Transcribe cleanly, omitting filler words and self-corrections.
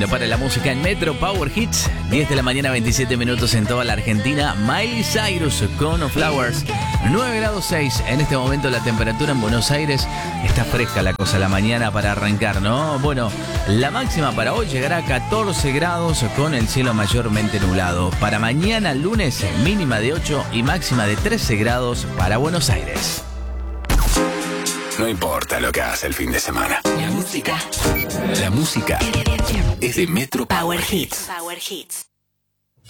no para la música en Metro Power Hits. 10 de la mañana, 27 minutos en toda la Argentina. Miley Cyrus con Flowers. 9 grados 6. En este momento la temperatura en Buenos Aires está fresca la cosa la mañana para arrancar, ¿no? Bueno, la máxima para hoy llegará a 14 grados con el cielo mayormente nublado. Para mañana lunes, mínima de 8 y máxima de 13 grados para Buenos Aires. No importa lo que hagas el fin de semana. La música es de Metro Power Hits. Power Hits.